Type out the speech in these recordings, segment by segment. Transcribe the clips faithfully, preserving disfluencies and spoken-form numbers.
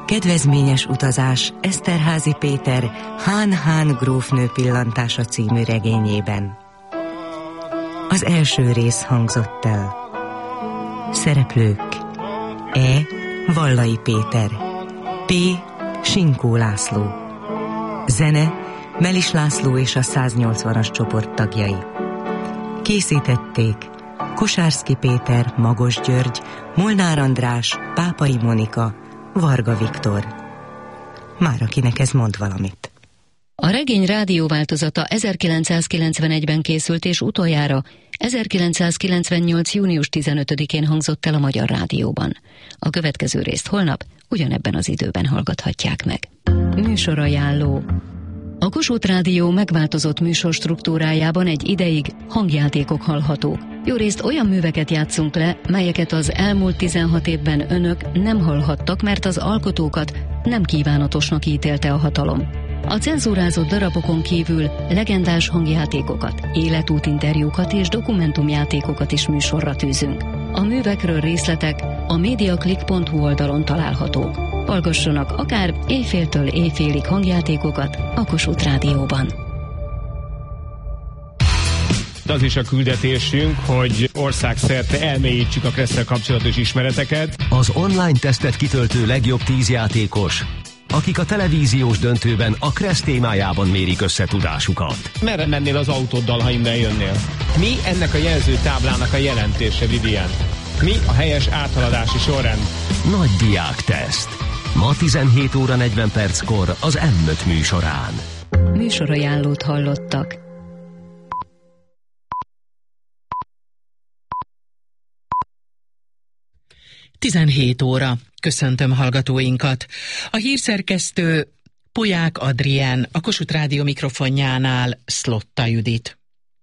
Kedvezményes utazás Eszterházy Péter Hán-Hán grófnő pillantása című regényében. Az első rész hangzott el. Szereplők: E. Vallai Péter, P. Sinkó László. Zene Melis László és a száznyolcvanas csoport tagjai. Készítették Kosárszky Péter, Magos György, Molnár András, Pápai Monika, Varga Viktor. Már akinek ez mond valamit. A regény rádióváltozata ezerkilencszázkilencvenegyben készült, és utoljára ezerkilencszázkilencvennyolc. június tizenötödikén hangzott el a Magyar Rádióban. A következő részt holnap ugyanebben az időben hallgathatják meg. Műsorajánló. A Kossuth Rádió megváltozott műsorstruktúrájában egy ideig hangjátékok hallhatók. Jórészt olyan műveket játszunk le, melyeket az elmúlt tizenhat évben önök nem hallhattak, mert az alkotókat nem kívánatosnak ítélte a hatalom. A cenzúrázott darabokon kívül legendás hangjátékokat, életútinterjúkat és dokumentumjátékokat is műsorra tűzünk. A művekről részletek a mediaclick pont hu oldalon találhatók. Hallgassanak akár éjféltől éjfélig hangjátékokat a Kossuth Rádióban. Az is a küldetésünk, hogy országszerte elmélyítsük a Kresszel kapcsolatos ismereteket. Az online tesztet kitöltő legjobb tíz játékos, akik a televíziós döntőben a Kressz témájában mérik összetudásukat. Merre mennél az autóddal, ha innen jönnél? Mi ennek a jelzőtáblának a jelentése, Vivian? Mi a helyes áthaladási sorrend? Nagy diákteszt. Ma tizenhét óra negyven perckor az M öt műsorán. Műsorajánlót hallottak. tizenhét óra. Köszöntöm hallgatóinkat. A hírszerkesztő Polyák Adrien, a Kossuth Rádió mikrofonjánál Szlotta Judit.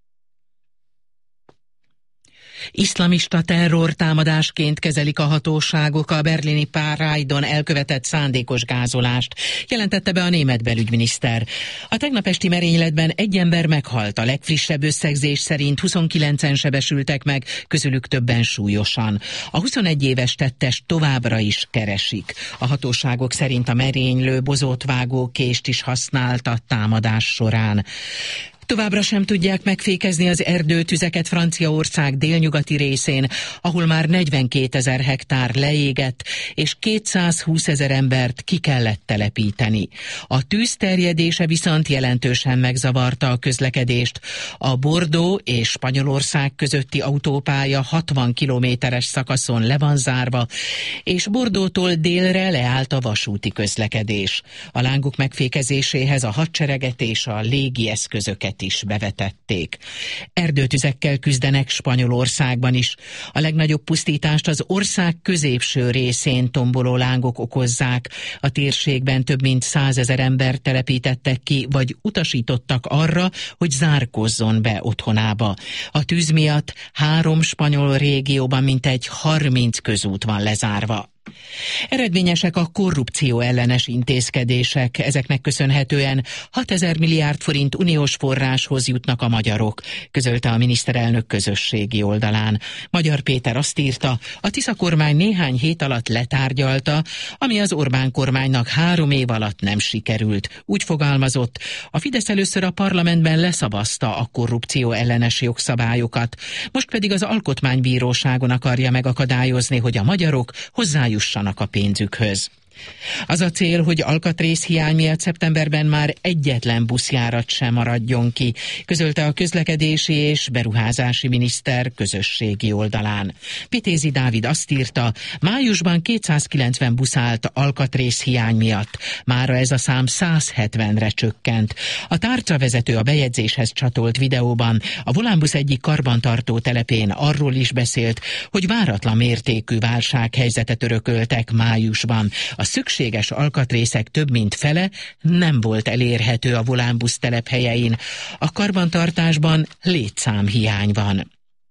Iszlamista terrortámadásként kezelik a hatóságok a berlini Pride-on elkövetett szándékos gázolást, jelentette be a német belügyminiszter. A tegnap esti merényletben egy ember meghalt, a legfrissebb összegzés szerint huszonkilencen sebesültek meg, közülük többen súlyosan. A huszonegy éves tettest továbbra is keresik. A hatóságok szerint a merénylő bozótvágó kést is használta a támadás során. Továbbra sem tudják megfékezni az erdőtüzeket Franciaország délnyugati részén, ahol már negyvenkétezer hektár leégett, és kétszázhúszezer embert ki kellett telepíteni. A tűz terjedése viszont jelentősen megzavarta a közlekedést. A Bordeaux és Spanyolország közötti autópálya hatvan kilométeres szakaszon le van zárva, és Bordeauxtól délre leállt a vasúti közlekedés. A lángok megfékezéséhez a hadsereget és a légi eszközöket is bevetették. Erdőtüzekkel küzdenek Spanyolországban is. A legnagyobb pusztítást az ország középső részén tomboló lángok okozzák. A térségben több mint százezer embert telepítettek ki, vagy utasítottak arra, hogy zárkozzon be otthonába. A tűz miatt három spanyol régióban mintegy harminc közút van lezárva. Eredményesek a korrupció ellenes intézkedések, ezeknek köszönhetően hatezer milliárd forint uniós forráshoz jutnak a magyarok, közölte a miniszterelnök közösségi oldalán. Magyar Péter azt írta, a Tisza kormány néhány hét alatt letárgyalta, ami az Orbán kormánynak három év alatt nem sikerült. Úgy fogalmazott, a Fidesz először a parlamentben leszavazta a korrupció ellenes jogszabályokat, most pedig az alkotmánybíróságon akarja megakadályozni, hogy a magyarok hozzájussanak a pénzükhöz. Az a cél, hogy alkatrészhiány miatt szeptemberben már egyetlen buszjárat sem maradjon ki, közölte a közlekedési és beruházási miniszter közösségi oldalán. Pitézi Dávid azt írta, májusban kétszázkilencven busz állt alkatrészhiány miatt, mára ez a szám száz hetvenre csökkent. A tárcavezető a bejegyzéshez csatolt videóban a volánbusz egyik karbantartó telepén arról is beszélt, hogy váratlan mértékű válsághelyzetet örököltek májusban. A szükséges alkatrészek több mint fele nem volt elérhető a volánbusz telephelyein. A karbantartásban létszámhiány van.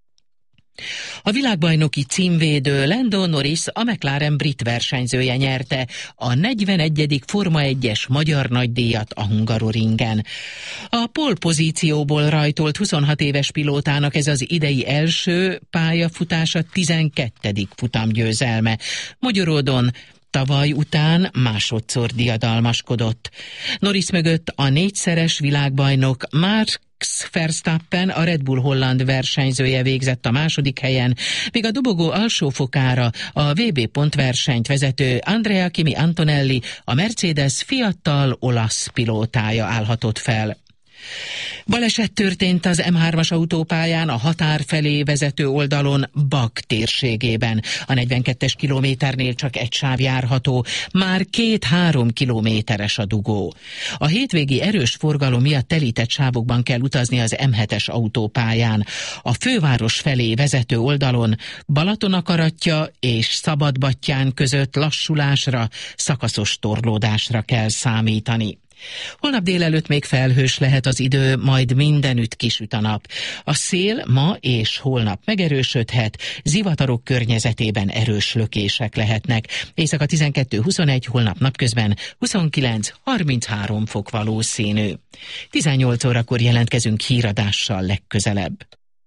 A világbajnoki címvédő Lando Norris, a McLaren brit versenyzője nyerte a negyvenegyedik Forma egyes magyar nagydíjat a Hungaroringen. A pole pozícióból rajtolt huszonhat éves pilótának ez az idei első pályafutása tizenkettedik futamgyőzelme. Magyaródon tavaly után másodszor diadalmaskodott. Norris mögött a négyszeres világbajnok Max Verstappen, a Red Bull holland versenyzője végzett a második helyen, míg a dobogó alsó fokára a vé bé pontversenyt vezető Andrea Kimi Antonelli, a Mercedes fiatal olasz pilótája állhatott fel. Baleset történt az em hármas autópályán a határ felé vezető oldalon Bak térségében. A negyvenkettes kilométernél csak egy sáv járható, már két-három kilométeres a dugó. A hétvégi erős forgalom miatt telített sávokban kell utazni az em hetes autópályán. A főváros felé vezető oldalon Balatonakaratja és Szabadbattyán között lassulásra, szakaszos torlódásra kell számítani. Holnap délelőtt még felhős lehet az idő, majd mindenütt kisüt a nap. A szél ma és holnap megerősödhet, zivatarok környezetében erős lökések lehetnek. Éjszaka tizenkettő-huszonegy, holnap napközben huszonkilenc-harminchárom fok valószínű. tizennyolc órakor jelentkezünk híradással legközelebb.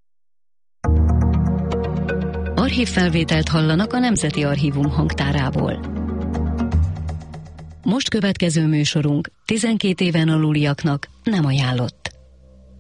Archívfelvételt hallanak a Nemzeti Archívum hangtárából. Most következő műsorunk tizenkét éven aluliaknak nem ajánlott.